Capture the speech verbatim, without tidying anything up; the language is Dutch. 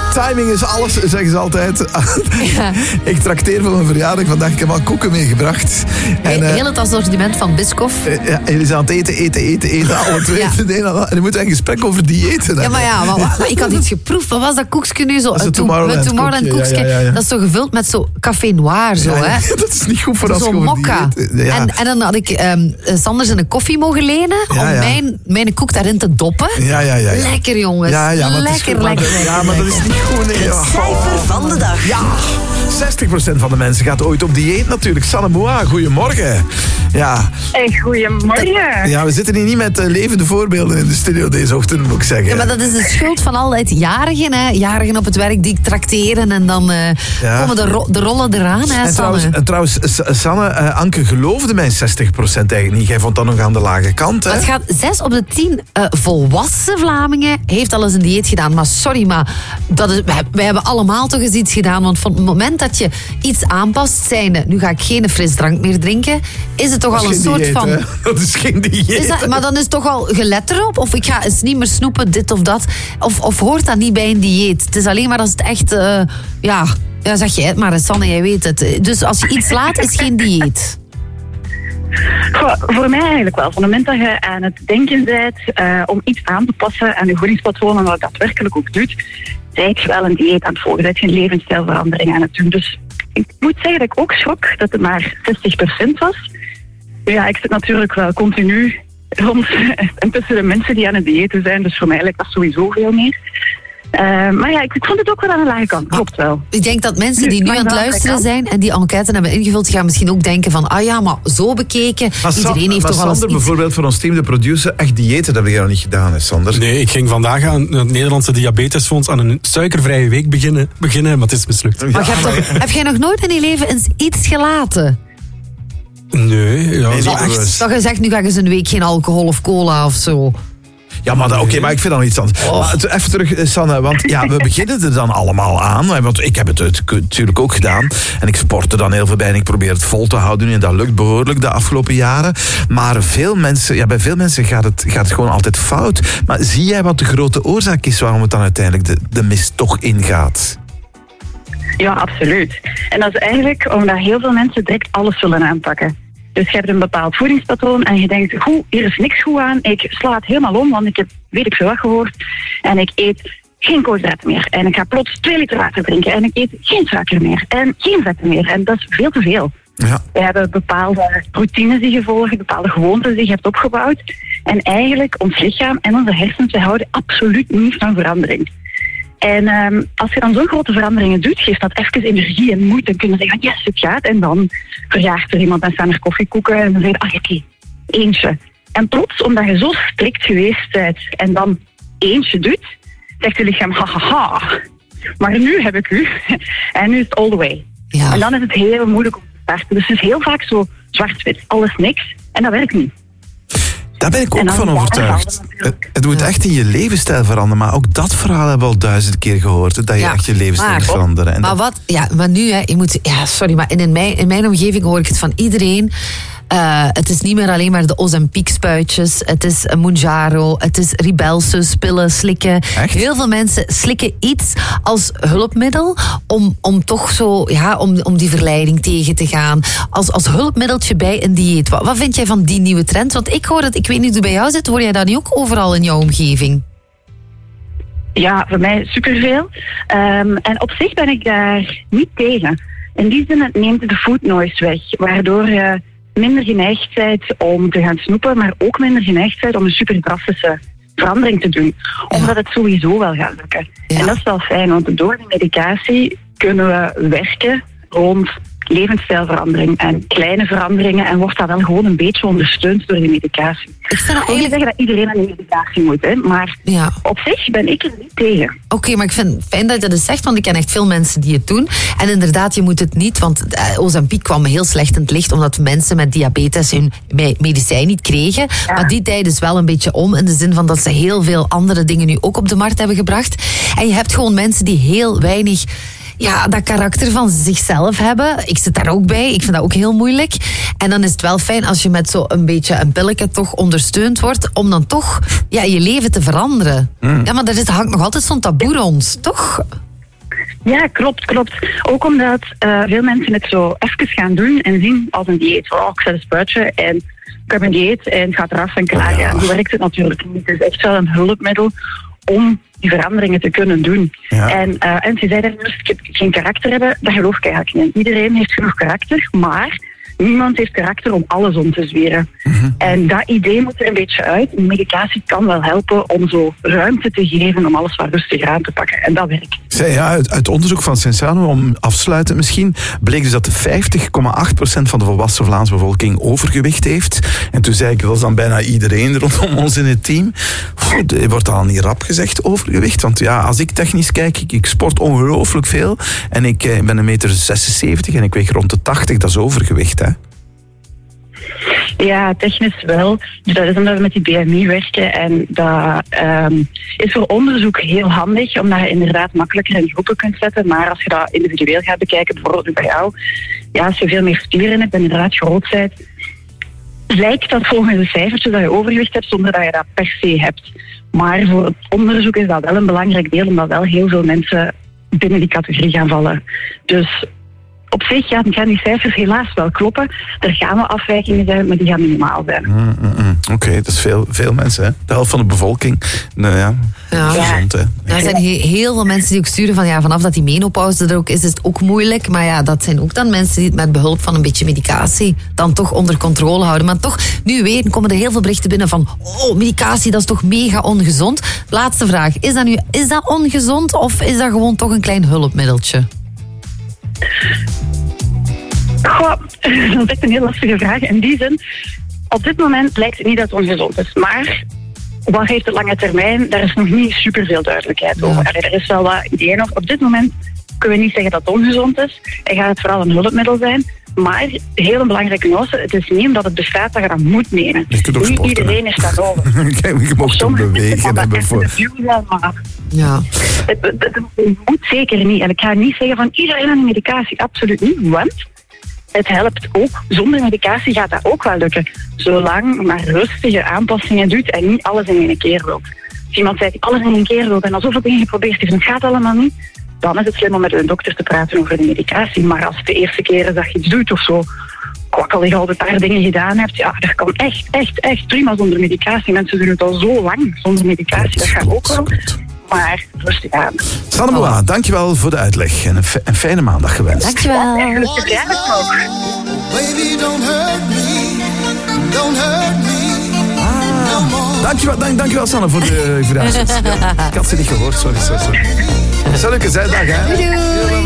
Timing is alles, zeggen ze altijd. Ja. Ik trakteer voor mijn verjaardag vandaag. Ik heb al koeken meegebracht. En, uh, heel het assortiment van Biscoff. Ja, jullie zijn aan het eten, eten, eten, eten. Alle twee. Ja. En dan moeten we een gesprek over diëten. Ja, maar ja, maar, maar ik had iets geproefd. Wat was dat koekje nu? Zo, dat is het Tomorrowland, Tomorrowland koekje. Ja, ja, ja, ja. Dat is zo gevuld met zo café noir. Zo, ja, ja. Hè? Dat is niet goed voor als zo mokka. Ja. En, en dan had ik um, Sanders een koffie mogen lenen ja, om ja. Mijn, mijn koek daarin te doppen. Ja, ja, ja, ja. Lekker, jongens. Ja, ja, lekker, lekker, lekker. Ja, maar dat is niet goed. Nee. Het cijfer van de dag. Ja, zestig procent van de mensen gaat ooit op dieet natuurlijk. Sanne Moa, goedemorgen. Ja. Hey, goedemorgen. Ja, we zitten hier niet met uh, levende voorbeelden in de studio deze ochtend, moet ik zeggen. Ja, maar dat is de schuld van altijd jarigen, hè. Jarigen op het werk die trakteren en dan uh, ja. komen de, ro- de rollen eraan, hè, en Sanne. Trouwens, en trouwens Sanne, uh, Anke geloofde mijn zestig procent eigenlijk niet. Jij vond dat nog aan de lage kant, hè? Het gaat zes op de tien uh, volwassen Vlamingen heeft al eens een dieet gedaan. Maar sorry, maar dat is, wij, wij hebben allemaal toch eens iets gedaan. Want van het moment dat je iets aanpast, zijnde, nu ga ik geen frisdrank meer drinken, is het toch al een soort dieet, van... Hè? Dat is geen dieet. Is dat, maar dan is het toch al gelet erop? Of ik ga eens niet meer snoepen, dit of dat. Of, of hoort dat niet bij een dieet? Het is alleen maar als het echt... Uh, ja, ja, zeg jij het maar, Sanne, jij weet het. Dus als je iets laat, is geen dieet. Goh, voor mij eigenlijk wel. Van het moment dat je aan het denken bent uh, om iets aan te passen aan je voedingspatroon en wat dat daadwerkelijk ook doet, zijt je wel een dieet aan het volgen. Zijt je een levensstijlverandering aan het doen. Dus ik moet zeggen dat ik ook schrok dat het maar zestig procent was. Ja, ik zit natuurlijk wel continu rond en tussen de mensen die aan het diëten zijn. Dus voor mij lijkt dat sowieso veel meer. Uh, maar ja, ik, ik vond het ook wel aan de lage kant. Klopt wel. Ik denk dat mensen die nu aan het luisteren zijn en die enquête hebben ingevuld, die gaan misschien ook denken van, ah ja, maar zo bekeken. Maar Iedereen Sa- heeft maar toch wel eens Sander, iets... bijvoorbeeld voor ons team, de producer, echt diëten, dat heb je nog niet gedaan, hè, Sander? Nee, ik ging vandaag aan het Nederlandse Diabetesfonds aan een suikervrije week beginnen, beginnen maar het is mislukt. Maar ja, maar... Toch, heb jij nog nooit in je leven eens iets gelaten? Nee, ja. Nee, zo echt, dat je zegt, nu ga ik eens een week geen alcohol of cola of zo. Ja, maar oké, okay, maar ik vind dat nog iets anders. Oh. Maar even terug, Sanne, want ja, we beginnen er dan allemaal aan. Want ik heb het natuurlijk ook gedaan. En ik sportte dan heel veel bij en ik probeer het vol te houden. En dat lukt behoorlijk de afgelopen jaren. Maar veel mensen, ja, bij veel mensen gaat het, gaat het gewoon altijd fout. Maar zie jij wat de grote oorzaak is waarom het dan uiteindelijk de, de mist toch ingaat? Ja, absoluut. En dat is eigenlijk omdat heel veel mensen direct alles willen aanpakken. Dus je hebt een bepaald voedingspatroon en je denkt, goed, hier is niks goed aan. Ik sla het helemaal om, want ik heb weet ik veel wat gehoord. En ik eet geen koolhydraten meer. En ik ga plots twee liter water drinken. En ik eet geen suiker meer. En geen vetten meer. En dat is veel te veel. Ja. We hebben bepaalde routines die je volgt, bepaalde gewoontes die je hebt opgebouwd. En eigenlijk, ons lichaam en onze hersens, wij houden absoluut niet van verandering. En um, als je dan zo'n grote veranderingen doet, geeft dat even energie en moed. En kunnen zeggen, yes, het gaat. En dan verjaagt er iemand en staan er koffiekoeken. En dan zeg je, ah, oké, okay, eentje. En plots, omdat je zo strikt geweest bent en dan eentje doet, zegt je lichaam, hahaha. Maar nu heb ik u. En nu is het all the way. Ja. En dan is het heel moeilijk om te starten. Dus het is heel vaak zo zwart-wit, alles niks. En dat werkt niet. Daar ben ik ook van overtuigd. Het, het moet echt in je levensstijl veranderen. Maar ook dat verhaal hebben we al duizend keer gehoord. Hè, dat je ja, echt je levensstijl moet veranderen. En maar dat... wat? Ja, maar nu, hè, je moet... Ja, sorry, maar in mijn, in mijn omgeving hoor ik het van iedereen. Uh, het is niet meer alleen maar de Ozempic-spuitjes. Het is Mounjaro. Het is Ribelsus, pillen, slikken. Echt? Heel veel mensen slikken iets als hulpmiddel om, om toch zo, ja, om, om die verleiding tegen te gaan. Als, als hulpmiddeltje bij een dieet. Wat, wat vind jij van die nieuwe trend? Want ik hoor het, ik weet niet hoe het bij jou zit. Hoor jij dat niet ook overal in jouw omgeving? Ja, voor mij superveel. Um, en op zich ben ik daar niet tegen. In die zin, het neemt de food noise weg. Waardoor je minder geneigd bent om te gaan snoepen, maar ook minder geneigd bent om een super drastische verandering te doen. Omdat het sowieso wel gaat lukken. Ja. En dat is wel fijn, want door de medicatie kunnen we werken rond levensstijlverandering en kleine veranderingen en wordt dat wel gewoon een beetje ondersteund door de medicatie. Ik vind dat eigenlijk... zeggen dat iedereen aan de medicatie moet, hè, maar ja. op zich ben ik er niet tegen. Oké, okay, maar ik vind het fijn dat je dat eens zegt, want ik ken echt veel mensen die het doen. En inderdaad, je moet het niet, want uh, Ozempic kwam heel slecht in het licht, omdat mensen met diabetes hun medicijn niet kregen. Ja. Maar die tijd is wel een beetje om, in de zin van dat ze heel veel andere dingen nu ook op de markt hebben gebracht. En je hebt gewoon mensen die heel weinig... ja, dat karakter van zichzelf hebben. Ik zit daar ook bij. Ik vind dat ook heel moeilijk. En dan is het wel fijn als je met zo een beetje een pilletje toch ondersteund wordt om dan toch ja, je leven te veranderen. Mm. Ja, maar er hangt nog altijd zo'n taboe rond, toch? Ja, klopt, klopt. Ook omdat uh, veel mensen het zo even gaan doen en zien als een dieet. Oh, ik zet een spuitje en ik heb een dieet en het gaat eraf en klaar. Oh, ja. Ja, zo werkt het natuurlijk niet. Het is echt wel een hulpmiddel om die veranderingen te kunnen doen. Ja. En, uh, en ze zei dat ik heb geen karakter hebben, dat geloof ik eigenlijk niet. Iedereen heeft genoeg karakter, maar niemand heeft karakter om alles om te zweren. Mm-hmm. En dat idee moet er een beetje uit. Medicatie kan wel helpen om zo ruimte te geven om alles wat rustiger aan te pakken. En dat werkt. Zij, ja, uit, uit onderzoek van Sensano, om afsluiten misschien, bleek dus dat vijftig komma acht procent van de volwassen Vlaamse bevolking overgewicht heeft. En toen zei ik, dat is dan bijna iedereen rondom ons in het team. Goed, wordt dan niet rap gezegd, overgewicht? Want ja, als ik technisch kijk, ik, ik sport ongelooflijk veel. En ik eh, ben een meter zesenzeventig en ik weeg rond de tachtig, dat is overgewicht, hè? Ja, technisch wel. Dus dat is omdat we met die B M I werken. En dat um, is voor onderzoek heel handig, omdat je inderdaad makkelijker in groepen kunt zetten. Maar als je dat individueel gaat bekijken, bijvoorbeeld bij jou, ja, als je veel meer spieren hebt en inderdaad groot bent, lijkt dat volgens de cijfertjes dat je overgewicht hebt, zonder dat je dat per se hebt. Maar voor het onderzoek is dat wel een belangrijk deel, omdat wel heel veel mensen binnen die categorie gaan vallen. Dus op zich ja, gaan die cijfers helaas wel kloppen. Er gaan wel afwijkingen zijn, maar die gaan minimaal zijn. Mm, mm, mm. Oké, okay, dat is veel, veel mensen, hè? De helft van de bevolking. Nou ja, ja. gezond, hè? Ja, er zijn he- heel veel mensen die ook sturen van ja, vanaf dat die menopauze er ook is, is het ook moeilijk. Maar ja, dat zijn ook dan mensen die het met behulp van een beetje medicatie dan toch onder controle houden. Maar toch, nu weer komen er heel veel berichten binnen van oh, medicatie, dat is toch mega ongezond. Laatste vraag, is dat nu is dat ongezond of is dat gewoon toch een klein hulpmiddeltje? Goh, dat is echt een heel lastige vraag. In die zin, op dit moment lijkt het niet dat het ongezond is. Maar wat heeft de lange termijn? Daar is nog niet superveel duidelijkheid over. Ja. Er is wel wat ideeën over. Op dit moment kunnen we niet zeggen dat het ongezond is. En gaat het vooral een hulpmiddel zijn. Maar, heel een belangrijke nuance, het is niet omdat het bestaat dat je dat moet nemen. Je kunt ook niet sporten, iedereen is dat nodig. Je mocht ook bewegen hebben voor... Ja. Het, het, het, het moet zeker niet. En ik ga niet zeggen van iedereen aan die medicatie. Absoluut niet, want het helpt ook. Zonder medicatie gaat dat ook wel lukken. Zolang maar rustige aanpassingen doet en niet alles in één keer wilt. Als iemand zegt alles in één keer wilt en al zoveel dingen geprobeerd heeft en het gaat allemaal niet, dan is het slim om met een dokter te praten over de medicatie. Maar als het de eerste keer is dat je iets doet of zo, kwakkelig al een paar dingen gedaan hebt, ja, dat kan echt, echt, echt prima zonder medicatie. Mensen doen het al zo lang zonder medicatie, dat gaat ook wel. Maar rustig aan. Sanne Moa, dankjewel voor de uitleg en een, f- een fijne maandag gewenst. Dankjewel. Eigenlijk de vrijdag ook. Baby, don't hurt me, don't hurt me. Ah, dankjewel, dank, dankjewel Sanne voor de, voor de uitleg. Ja, ik had ze niet gehoord, sorry, sorry, sorry. Zal ik een zijdag, hè? Doei, doei.